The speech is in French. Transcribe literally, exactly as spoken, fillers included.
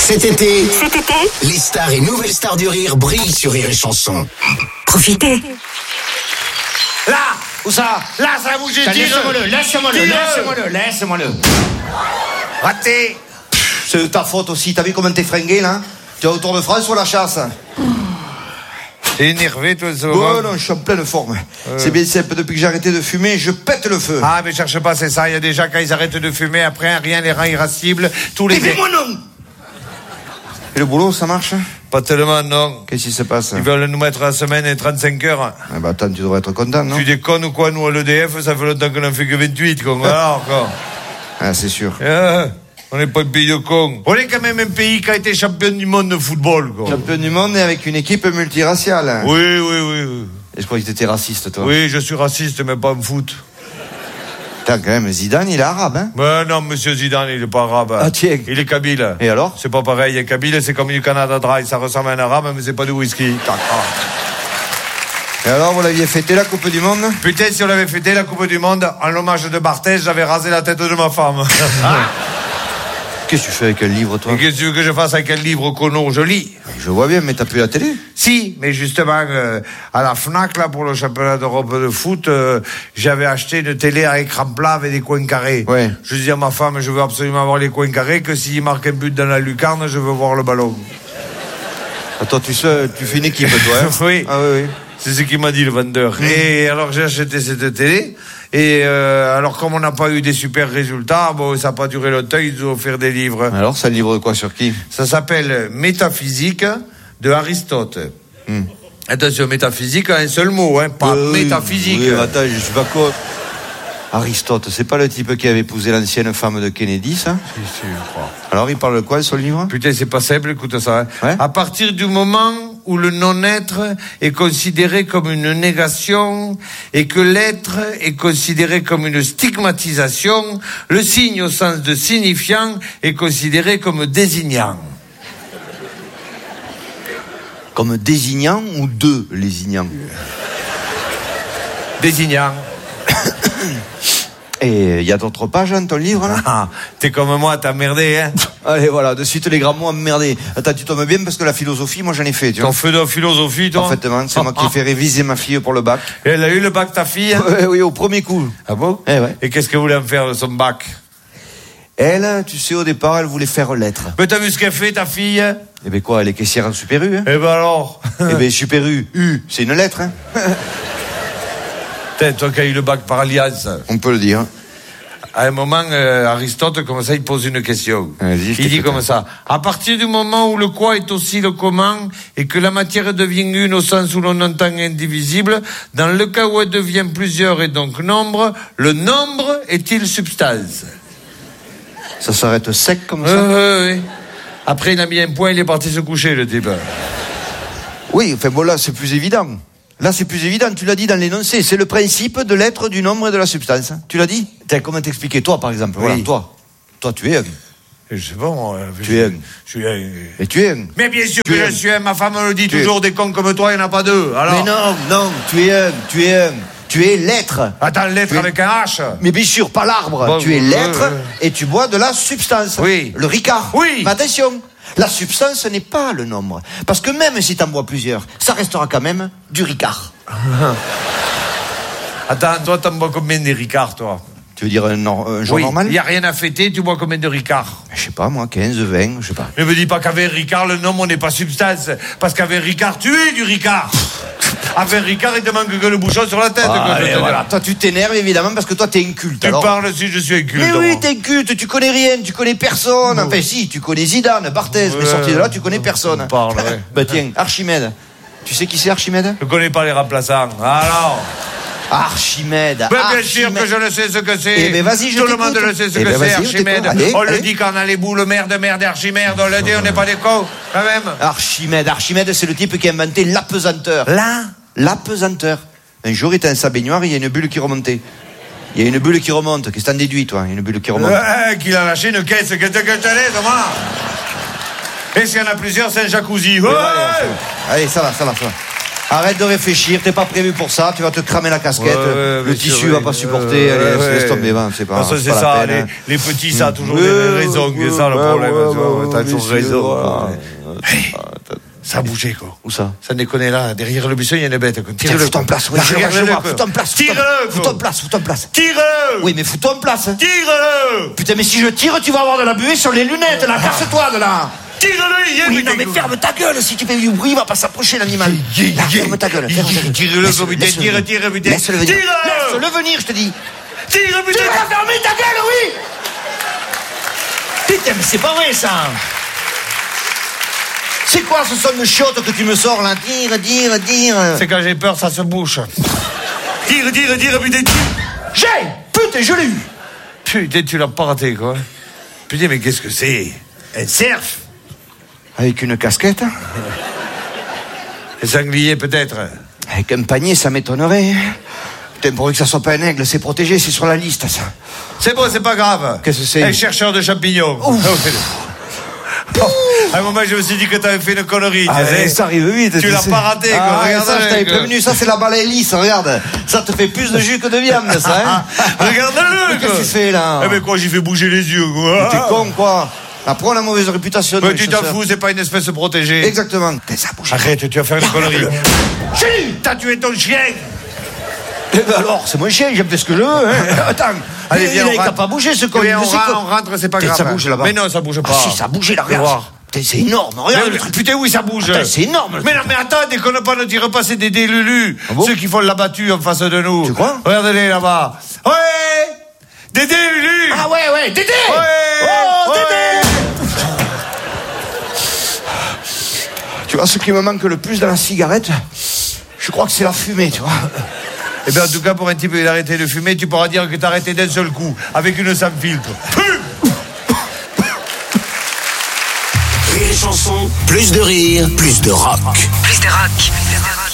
Cet été, Cet été, les stars et nouvelles stars du rire brillent sur Rire et Chanson. profitez. Là, où ça? Là, ça a bougé, tire. Laisse-moi-le, laisse-moi-le, Tire. laisse-moi-le, laisse-moi-le. Raté. C'est de ta faute aussi, t'as vu comment t'es fringué là? Tu es au Tour de France ou à la chasse? T'es énervé, toi, ce Oh moment? non, je suis en pleine forme. C'est bien simple, depuis que j'ai arrêté de fumer, je pète le feu. Ah, mais cherche pas, c'est ça. Il y a déjà, quand ils arrêtent de fumer, après, rien les rend irascibles. Tous les... Et fais-moi non! Et le boulot, ça marche? Pas tellement, non. Qu'est-ce qui se passe? Ils veulent nous mettre la semaine et trente-cinq heures. Ah bah attends, tu devrais être content, non? Tu déconnes ou quoi? Nous, à l'E D F, ça fait longtemps qu'on en fait que vingt-huit, con. Alors, quoi. Ah, c'est sûr. Ah, on n'est pas un pays de cons. On est quand même un pays qui a été champion du monde de football, quoi. Champion du monde et avec une équipe multiraciale. Oui, oui, oui, oui. Et je croyais que t'étais raciste, toi. Oui, je suis raciste, mais pas en foot. Putain, quand même, Zidane, il est arabe, hein? Mais non, monsieur Zidane, il est pas arabe. Ah, tiens. Il est kabyle. Et alors? C'est pas pareil. Kabyle, c'est comme du Canada Dry. Ça ressemble à un arabe, mais c'est pas du whisky. Et alors, vous l'aviez fêté la Coupe du Monde? Putain, si on avait fêté la Coupe du Monde, en l'hommage de Barthès, j'avais rasé la tête de ma femme. Qu'est-ce que tu fais avec un livre, toi? Et qu'est-ce que tu veux que je fasse avec un livre conno? Je lis. Je vois bien, mais t'as plus la télé? Si, mais justement, euh, à la Fnac, là, pour le championnat d'Europe de foot, euh, j'avais acheté une télé à écran plat avec des coins carrés. Ouais. Je dis à ma femme, je veux absolument avoir les coins carrés, que s'il marque un but dans la lucarne, je veux voir le ballon. Attends, tu, sais, tu fais une équipe, toi, hein? Oui. Ah oui, oui. C'est ce qu'il m'a dit, le vendeur. Mmh. Et alors, j'ai acheté cette télé. Et euh, alors, comme on n'a pas eu des super résultats, bon, ça n'a pas duré longtemps, ils ont offert des livres. Alors, ça livre de quoi, sur qui? Ça s'appelle Métaphysique de Aristote. Mmh. Attention, métaphysique, un seul mot, hein, pas euh, métaphysique. Oui, attends, je suis pas quoi. Aristote, c'est pas le type qui avait épousé l'ancienne femme de Kennedy, ça? Si, si, je crois. Alors, il parle de quoi, ce livre? Putain, c'est pas simple, écoute ça. Hein. Ouais? À partir du moment où le non-être est considéré comme une négation et que l'être est considéré comme une stigmatisation, le signe au sens de signifiant est considéré comme désignant. Comme désignant ou de lésignant? Désignant. Et il y a d'autres pages dans ton livre, là? Ah, t'es comme moi, t'as merdé, hein? Allez, voilà, de suite les grands mots emmerdés. Attends, tu tombes bien parce que la philosophie, moi j'en ai fait, tu vois. T'en fais de la philosophie, toi? Parfaitement, c'est moi qui ai fait réviser ma fille pour le bac. Et elle a eu le bac, ta fille? Ouais, oui, au premier coup. Ah bon? Eh ouais. Et qu'est-ce qu'elle voulait en faire de son bac? Elle, tu sais, au départ, elle voulait faire lettres. Mais t'as vu ce qu'elle fait, ta fille? Eh ben quoi, elle est caissière en Super U, hein? Eh ben alors? Eh ben Super U, U, c'est une lettre, hein? Putain, toi qui as eu le bac par alliance. On peut le dire. À un moment, euh, Aristote, comme ça, il pose une question. Vas-y, il dit comme ça. À partir du moment où le quoi est aussi le comment, et que la matière devient une au sens où l'on entend indivisible, dans le cas où elle devient plusieurs et donc nombre, le nombre est-il substance? Ça s'arrête sec comme ça? Euh, oui. Après, il a mis un point, il est parti se coucher, le type. Oui, enfin bon, là, c'est plus évident. Là, c'est plus évident, tu l'as dit dans l'énoncé. C'est le principe de l'être, du nombre et de la substance. Tu l'as dit? Tiens, comment t'expliquer? Toi, par exemple. Oui. Voilà, toi. Toi, tu es un. Je sais pas, moi. Tu es un. Je suis un. Mais tu es un. Mais bien sûr Tu que es je un. suis un. Ma femme me le dit Tu toujours, es. des cons comme toi, il n'y en a pas deux. Alors. Mais non, non, tu es un. Tu es un. Tu es l'être. Attends, l'être Tu es- avec un H. Mais bien sûr, pas l'arbre. Bon, tu es euh, l'être euh. et tu bois de la substance. Oui. Le Ricard. Oui. Mais attention, la substance n'est pas le nombre. Parce que même si t'en bois plusieurs, ça restera quand même du Ricard. Attends, toi, t'en bois combien de Ricard, toi? Tu veux dire un, nor- un jour Oui, normal? il n'y a rien à fêter, tu bois combien de Ricard? Je sais pas, moi, quinze, vingt, je sais pas. Ne me dis pas qu'avec Ricard, le nombre n'est pas substance. Parce qu'avec Ricard, tu es du Ricard. Avec Ricard, il te manque que le bouchon sur la tête. Ah, quoi, je allez, te voilà. dis. Toi, tu t'énerves évidemment parce que toi, t'es inculte. Tu alors... parles si je suis inculte. Mais moi. oui, t'es inculte, tu connais rien, tu connais personne. Enfin, si, tu connais Zidane, Barthez, mais Ouais. sorti de là, tu connais personne. On parle, ouais. Bah tiens, Archimède. Tu sais qui c'est Archimède? Je ne connais pas les remplaçants. Alors. Archimède. Ben, bien sûr Archimède. que je le sais ce que c'est. Eh ben, vas-y, je Tout le t'écoute. monde le sait ce Eh que ben, c'est, vas-y, on Archimède. t'écoute. Allez, on allez. le dit quand on a les boules, merde, merde, Archimède. On le dit, on n'est pas des cons, quand même. Archimède, Archimède, c'est le type qui a inventé l'apesanteur. Là. L'apesanteur. Un jour, il était dans sa baignoire, il y a une bulle qui remontait. Il y a une bulle qui remonte. Qu'est-ce que t'en déduis, toi? Une bulle qui remonte. Ouais, qu'il a lâché une caisse, que tu que tu l'es, Thomas. Et s'il y en a plusieurs, c'est un jacuzzi. Ouais. Allez, ça va, ça va, ça va. Arrête de réfléchir, t'es pas prévu pour ça, tu vas te cramer la casquette, Ouais, ouais, le bien tissu sûr, va oui. pas supporter, Euh, allez, ouais, laisse ouais. tomber, va, c'est pas, Parce que c'est c'est pas la ça, peine, les, hein. les petits, ça a toujours Ouais, des raisons, ouais, c'est ça le ouais, problème, ouais, tu vois, ouais, t'as ouais, toujours bien raison. sûr, voilà. Hey, ça a bougé, quoi. Où ça? Ça déconne là, derrière le buisson, il y a une bête, quoi. Tiens, Tire-le. fous-toi en place, oui, Là, je regarde-le, vois, quoi. fous-toi en place. Tire-le, Fous-toi quoi. en place, fous-toi en place. Tire-le. Oui, mais fous-toi en place. Tire-le. Putain, mais si je tire, tu vas avoir de la buée sur les lunettes, là, casse-toi de là. Tire-le, il y a Oui, une non, mais ferme ta gueule, si tu fais du bruit, il va pas s'approcher l'animal. Yi, Là, yi. ferme ta gueule, ferme ta gueule. Tire-le, Laisse-le, comme il dit, laisse-le tire, venir. tire, putain. Laisse-le venir. Tire-le. Laisse-le venir, je te dis. Tire, Tu putain. vas fermer ta gueule, oui. Putain, mais c'est pas vrai, ça. C'est quoi ce son de chiotte que tu me sors, là? Dire, dire, dire. C'est quand j'ai peur, ça se bouche. Tire, tire, tire, putain, tire. J'ai. Putain, je l'ai eu. Putain, tu l'as pas raté, quoi. Putain, mais qu'est-ce que c'est? Un cerf? Avec une casquette? Un sanglier, peut-être? Avec un panier, ça m'étonnerait. Putain, pour que ça soit pas un aigle, c'est protégé, c'est sur la liste, ça. C'est bon, c'est pas grave. Qu'est-ce que c'est? Un chercheur de champignons. À un moment, je me suis dit que t'avais fait une connerie. Ah, tu sais. ça arrive vite. Tu l'as sais. pas raté, quoi. Ah, Regarde, ça, je t'avais quoi. prévenu. Ça, c'est la balai lisse, regarde. Ça te fait plus de jus que de viande, ça, hein. Regarde-le, Qu'est-ce quoi. que tu fais, là? Eh ben quoi, j'ai fait bouger les yeux, quoi. T'es con, quoi. Après, on a mauvaise réputation. Mais nous, tu les t'en chasseurs. fous, c'est pas une espèce protégée. Exactement. Putain, ça bouge. Arrête, tu vas faire une connerie. Chérie. T'as tué ton chien. Eh ben alors, c'est mon chien, j'aime fait ce que je veux, hein. Attends. Allez, il viens, il on a qu'à rentre. pas bouger, ce con. Viens, on, C'est ra- quoi? on rentre, c'est pas Putain, grave. ça bouge là-bas. Mais non, ça bouge pas. Ah si, ça bouge là, Fais regarde. voir. Putain, c'est énorme, regarde Mais- le truc. Putain, oui, ça bouge. Attends, c'est énorme, le Mais non, truc. mais attends, déconne pas, ne tire pas, c'est des délulus. Ah bon? Ceux qui font la battue en face de nous. Tu crois? Regardez-les là-bas. Ouais! Des délulus! Ah ouais, ouais, Dédé. Ouais! Oh, Ouais! Dédé. Tu vois, ce qui me manque le plus dans la cigarette, je crois que c'est la fumée, tu vois. Eh bien, en tout cas, pour un type qui a arrêté de fumer, tu pourras dire que t'as arrêté d'un seul coup, avec une sans filtre. Rire et chanson, plus de rire, plus de rock. Plus de rock.